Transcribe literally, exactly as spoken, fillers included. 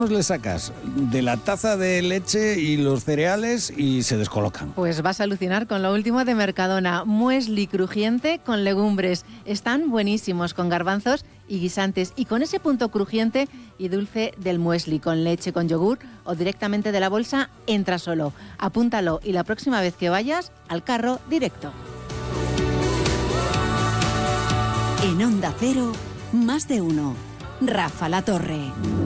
le sacas de la taza de leche y los cereales y se descolocan. Pues vas a alucinar con lo último de Mercadona. Muesli crujiente con legumbres. Están buenísimos con garbanzos y guisantes y con ese punto crujiente y dulce del muesli con leche, con yogur o directamente de la bolsa, entra solo. Apúntalo y la próxima vez que vayas, al carro directo. En Onda Cero, más de uno. Rafa La Torre.